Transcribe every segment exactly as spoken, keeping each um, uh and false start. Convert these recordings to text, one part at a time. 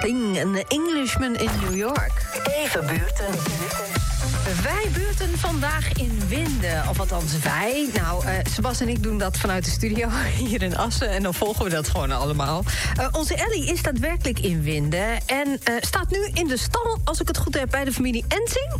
Sting, een Englishman in New York. Even buurten. Wij buurten vandaag in Winden. Of althans wij. Nou, uh, Sebas en ik doen dat vanuit de studio hier in Assen. En dan volgen we dat gewoon allemaal. Uh, onze Ellie is daadwerkelijk in Winden. En uh, staat nu in de stal, als ik het goed heb, bij de familie Ensing.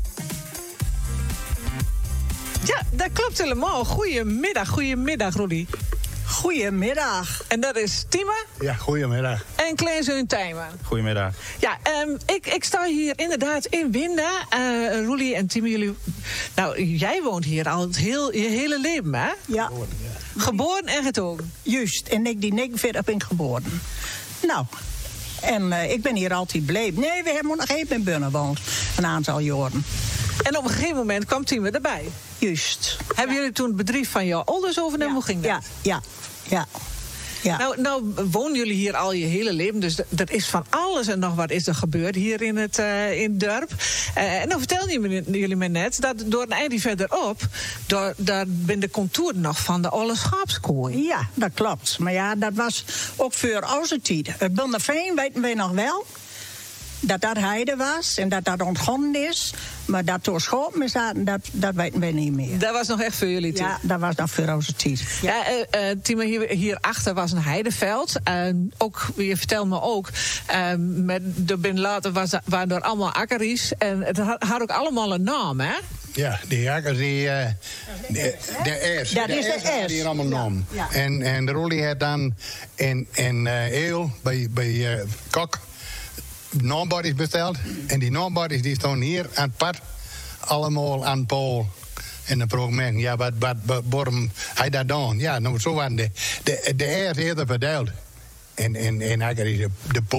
Ja, dat klopt helemaal. Goedemiddag, goedemiddag, Rudy. Goedemiddag. En dat is Tieme. Ja, goedemiddag. En Kleinzoon Tijmen. Goedemiddag. Ja, um, ik, ik sta hier inderdaad in Winden. Uh, Rudy en Tieme, jullie... Nou, jij woont hier al het heel, je hele leven, hè? Ja. Geboren en getogen. Juist. En ik die negenveertig ben geboren. Nou, en uh, ik ben hier altijd bleef. Nee, we hebben nog even in Bunnen gewoond. Een aantal jaren. En op een gegeven moment kwam Tieme erbij. Juist. Hebben jullie toen het bedrijf van jouw ouders overnemen? Hoe ging dat? Ja, ja, ja. Ja. Nou, nou wonen jullie hier al je hele leven, dus dat is van alles en nog wat is er gebeurd hier in het, uh, in het dorp. Uh, en dan vertelden jullie me net dat door een eindje verderop, door, daar ben de contouren nog van de oude schaapskooi. Ja, dat klopt. Maar ja, dat was ook voor onze tijd. Het Bunderveen weten we nog wel. Dat dat heide was en dat dat ontgonnen is. Maar dat door schopen zaten, dat, dat weten we niet meer. Dat was nog echt voor jullie tijd? Ja, dat was nog voor onze tijd. Ja, ja uh, uh, Tieme, hier, hierachter was een heideveld. Uh, ook, je vertelt me ook, uh, met de bin later was, waren er allemaal akkeries. En het had, had ook allemaal een naam, hè? Ja, die akkers, die... Uh, de, de S. Dat de is de S. had S. hier allemaal naam. Ja. En, en de Rolly had dan in, in uh, Eel, bij, bij uh, Kok, naambodies besteld. En die naambodies die staan hier aan het pad. Allemaal aan Pool. En dan vroeg men, ja, wat, wat, wat, waarom hij dat dan? Ja, nou, zo waren de, de, de eerste eerder verdeeld. En, en, en hij de, de